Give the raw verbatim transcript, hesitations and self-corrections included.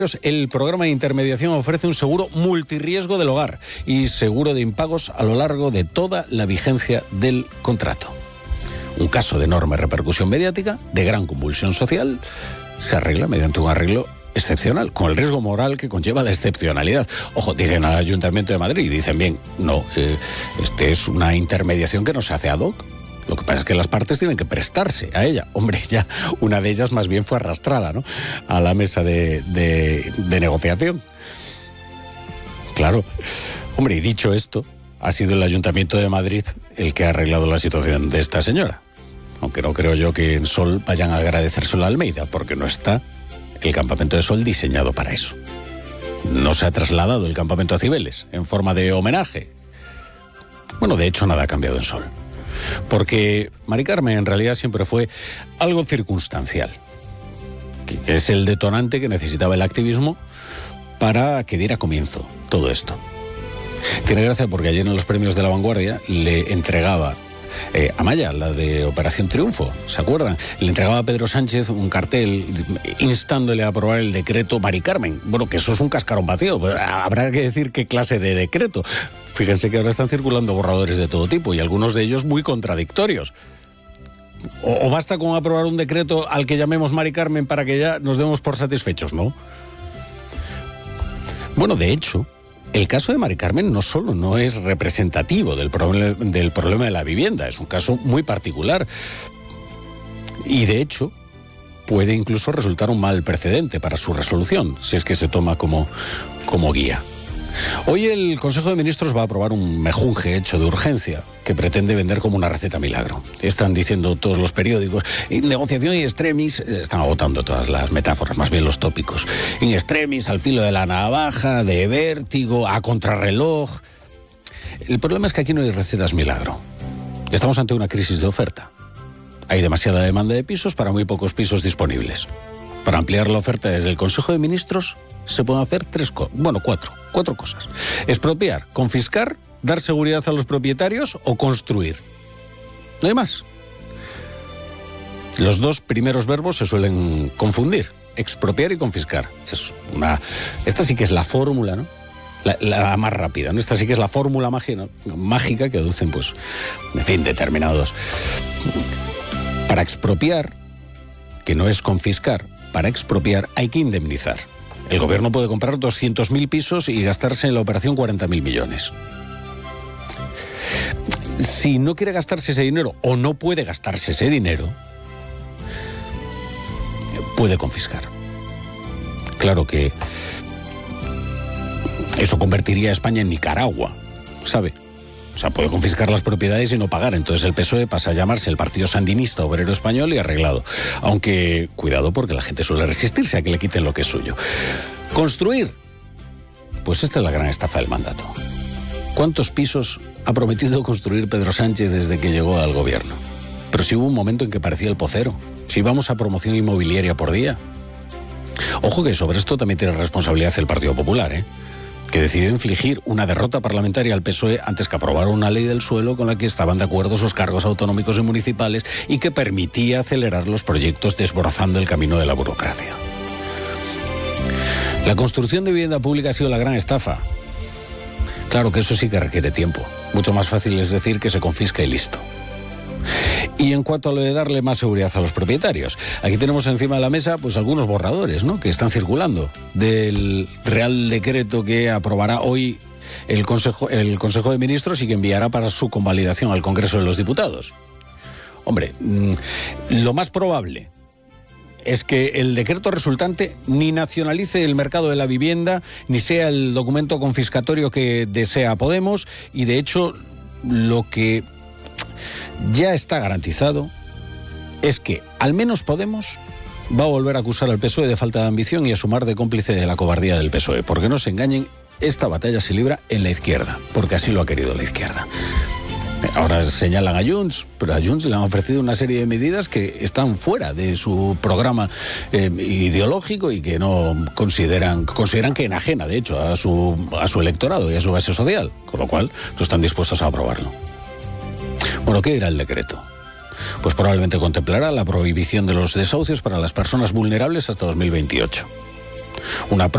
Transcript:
El programa de intermediación ofrece un seguro multirriesgo del hogar y seguro de impagos a lo largo de toda la vigencia del contrato. Un caso de enorme repercusión mediática, de gran convulsión social, se arregla mediante un arreglo excepcional, con el riesgo moral que conlleva la excepcionalidad. Ojo, dicen al Ayuntamiento de Madrid, dicen bien, no, eh, este es una intermediación que no se hace ad hoc. Lo que pasa es que las partes tienen que prestarse a ella. Hombre, ya una de ellas más bien fue arrastrada, ¿no?, a la mesa de, de, de negociación. Claro. Hombre, y dicho esto, ha sido el Ayuntamiento de Madrid el que ha arreglado la situación de esta señora. Aunque no creo yo que en Sol vayan a agradecérselo a Almeida, porque no está el campamento de Sol diseñado para eso. No se ha trasladado el campamento a Cibeles en forma de homenaje. Bueno, de hecho, nada ha cambiado en Sol. Porque Mari Carmen en realidad siempre fue algo circunstancial, que es el detonante que necesitaba el activismo para que diera comienzo todo esto. Tiene gracia porque ayer en los premios de La Vanguardia le entregaba eh, a Maya, la de Operación Triunfo, ¿se acuerdan? Le entregaba a Pedro Sánchez un cartel instándole a aprobar el decreto Mari Carmen. Bueno, que eso es un cascarón vacío, habrá que decir qué clase de decreto. Fíjense que ahora están circulando borradores de todo tipo y algunos de ellos muy contradictorios. O, o basta con aprobar un decreto al que llamemos Mari Carmen para que ya nos demos por satisfechos, ¿no? Bueno, de hecho, el caso de Mari Carmen no solo no es representativo del, proble- del problema de la vivienda, es un caso muy particular. Y de hecho, puede incluso resultar un mal precedente para su resolución, si es que se toma como, como guía. Hoy el Consejo de Ministros va a aprobar un mejunje hecho de urgencia que pretende vender como una receta milagro. Están diciendo todos los periódicos, en negociación in extremis, están agotando todas las metáforas, más bien los tópicos. In extremis, al filo de la navaja, de vértigo, a contrarreloj. El problema es que aquí no hay recetas milagro. Estamos ante una crisis de oferta. Hay demasiada demanda de pisos para muy pocos pisos disponibles. Para ampliar la oferta desde el Consejo de Ministros se pueden hacer tres cosas, bueno, cuatro, cuatro cosas. Expropiar, confiscar, dar seguridad a los propietarios o construir. No hay más. Los dos primeros verbos se suelen confundir, expropiar y confiscar. Es una, esta sí que es la fórmula, ¿no? La, la más rápida, ¿no? Esta sí que es la fórmula mágica, ¿no? mágica que aducen, pues, en fin, determinados. Para expropiar, que no es confiscar, para expropiar hay que indemnizar. El gobierno puede comprar doscientos mil pisos y gastarse en la operación cuarenta mil millones. Si no quiere gastarse ese dinero o no puede gastarse ese dinero, puede confiscar. Claro que eso convertiría a España en Nicaragua, ¿sabe? O sea, puede confiscar las propiedades y no pagar. Entonces el P S O E pasa a llamarse el Partido Sandinista Obrero Español y arreglado. Aunque, cuidado, porque la gente suele resistirse a que le quiten lo que es suyo. Construir. Pues esta es la gran estafa del mandato. ¿Cuántos pisos ha prometido construir Pedro Sánchez desde que llegó al gobierno? Pero si hubo un momento en que parecía el pocero. Si vamos a promoción inmobiliaria por día. Ojo que sobre esto también tiene responsabilidad el Partido Popular, ¿eh? que decidió infligir una derrota parlamentaria al P S O E antes que aprobar una ley del suelo con la que estaban de acuerdo sus cargos autonómicos y municipales y que permitía acelerar los proyectos desbrozando el camino de la burocracia. La construcción de vivienda pública ha sido la gran estafa. Claro que eso sí que requiere tiempo. Mucho más fácil es decir que se confisca y listo. Y en cuanto a lo de darle más seguridad a los propietarios, aquí tenemos encima de la mesa pues algunos borradores, ¿no?, que están circulando del Real Decreto que aprobará hoy el Consejo, el Consejo de Ministros y que enviará para su convalidación al Congreso de los Diputados. Hombre, mmm, lo más probable es que el decreto resultante ni nacionalice el mercado de la vivienda, ni sea el documento confiscatorio que desea Podemos, y de hecho lo que ya está garantizado es que al menos Podemos va a volver a acusar al P S O E de falta de ambición y a sumar de cómplice de la cobardía del P S O E. Porque no se engañen, esta batalla se libra en la izquierda, porque así lo ha querido la izquierda. Ahora señalan a Junts, pero a Junts le han ofrecido una serie de medidas que están fuera de su programa eh, ideológico y que no consideran, consideran que enajena, de hecho, a su, a su electorado y a su base social, con lo cual no están dispuestos a aprobarlo. Bueno, ¿qué dirá el decreto? Pues probablemente contemplará la prohibición de los desahucios para las personas vulnerables hasta dos mil veintiocho. Una